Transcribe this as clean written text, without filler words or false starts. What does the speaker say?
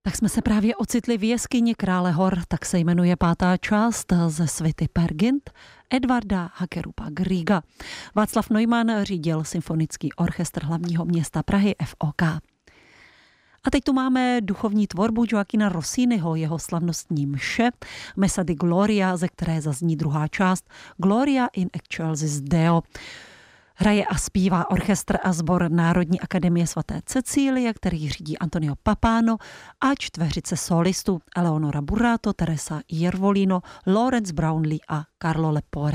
Tak jsme se právě ocitli v jeskyni Krále hor, tak se jmenuje 5. část ze suity Peer Gynt Edvarda Hackerupa Grieга. Václav Neumann řídil symfonický orchestr hlavního města Prahy FOK. A teď tu máme duchovní tvorbu Gioachina Rossiniho, jeho slavnostní mše, Messa di Gloria, ze které zazní druhá část, Gloria in excelsis Deo. Hraje a zpívá orchestr a sbor Národní akademie svaté Cecílie, který řídí Antonio Papano, a čtveřice solistů Eleonora Burato, Teresa Iervolino, Lawrence Brownlee a Carlo Lepore.